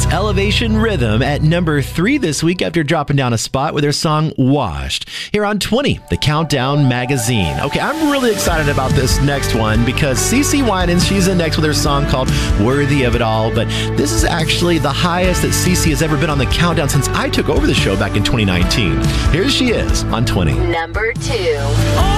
Elevation Rhythm at number 3 this week after dropping down a spot with their song Washed. Here on 20, the Countdown Magazine. Okay, I'm really excited about this next one because CeCe Winans, she's in next with her song called Worthy of It All. But this is actually the highest that CeCe has ever been on the countdown since I took over the show back in 2019. Here she is on 20. Number 2.